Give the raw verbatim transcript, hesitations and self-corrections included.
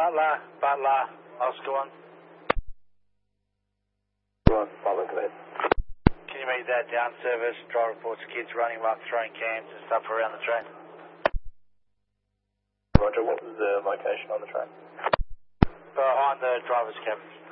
Butler, Butler, Oscar one. One, Butler, go ahead. Can you make that down service? Driver reports kids running up, throwing cans and stuff around the train. Roger, what was the location on the train? Behind the driver's cabin.